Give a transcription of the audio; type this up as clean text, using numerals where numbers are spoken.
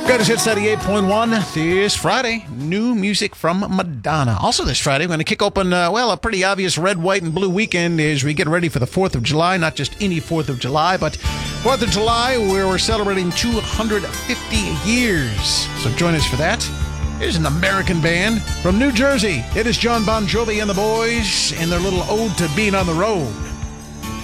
Greatest Hits 98.1 this Friday. New music from Madonna. Also this Friday, we're going to kick open, a pretty obvious red, white, and blue weekend as we get ready for the 4th of July. Not just any 4th of July, but 4th of July, where we're celebrating 250 years. So join us for that. Here's an American band from New Jersey. It is John Bon Jovi and the Boys in their little ode to being on the road.